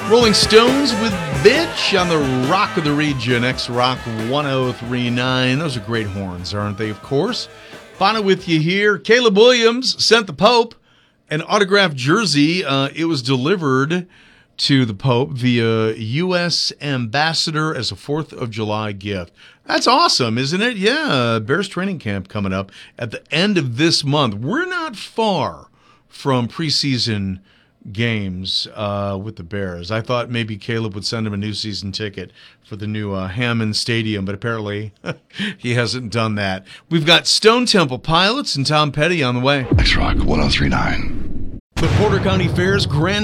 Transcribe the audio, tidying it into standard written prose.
Rolling Stones with Bitch on the Rock of the Region, X-Rock 1039. Those are great horns, aren't they, of course? Bono with you here. Caleb Williams sent the Pope an autographed jersey. It was delivered to the Pope via U.S. ambassador as a 4th of July gift. That's awesome, isn't it? Yeah, Bears training camp coming up at the end of this month. We're not far from preseason games with the Bears. I thought maybe Caleb would send him a new season ticket for the new Hammond Stadium, but apparently he hasn't done that. We've got Stone Temple Pilots and Tom Petty on the way. X-Rock 1039. The Porter County Fair's Grand